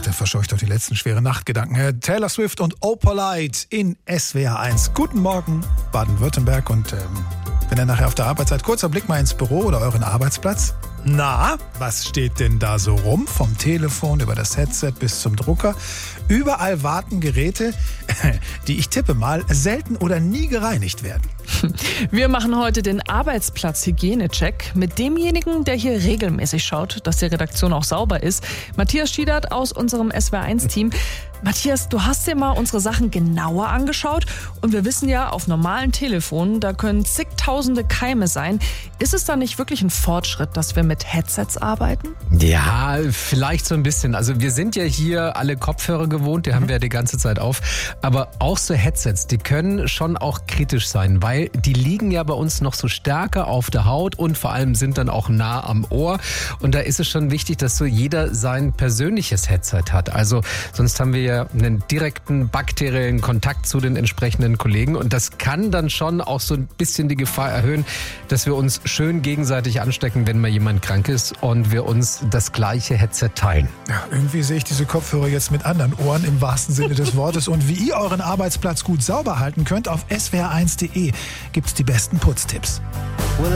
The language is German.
Leute, verscheucht doch die letzten schweren Nachtgedanken. Taylor Swift und Oh Polite in SWR 1. Guten Morgen, Baden-Württemberg. Und wenn ihr nachher auf der Arbeit seid, kurzer Blick mal ins Büro oder euren Arbeitsplatz. Na, was steht denn da so rum? Vom Telefon über das Headset bis zum Drucker. Überall warten Geräte, die ich tippe mal selten oder nie gereinigt werden. Wir machen heute den Arbeitsplatz-Hygiene-Check mit demjenigen, der hier regelmäßig schaut, dass die Redaktion auch sauber ist. Matthias Schiedert aus unserem SWR1-Team. Matthias, du hast dir mal unsere Sachen genauer angeschaut und wir wissen ja, auf normalen Telefonen, da können zigtausende Keime sein. Ist es da nicht wirklich ein Fortschritt, dass wir mit Headsets arbeiten? Ja, vielleicht so ein bisschen. Also wir sind ja hier alle Kopfhörer gewohnt, die haben wir ja die ganze Zeit auf. Aber auch so Headsets, die können schon auch kritisch sein, weil die liegen ja bei uns noch so stärker auf der Haut und vor allem sind dann auch nah am Ohr. Und da ist es schon wichtig, dass so jeder sein persönliches Headset hat. Also sonst haben wir ja einen direkten bakteriellen Kontakt zu den entsprechenden Kollegen. Und das kann dann schon auch so ein bisschen die Gefahr erhöhen, dass wir uns schön gegenseitig anstecken, wenn mal jemand krank ist und wir uns das gleiche Headset teilen. Ja, irgendwie sehe ich diese Kopfhörer jetzt mit anderen Ohren im wahrsten Sinne des Wortes. Und wie ihr euren Arbeitsplatz gut sauber halten könnt, auf swr1.de gibt's die besten Putztipps.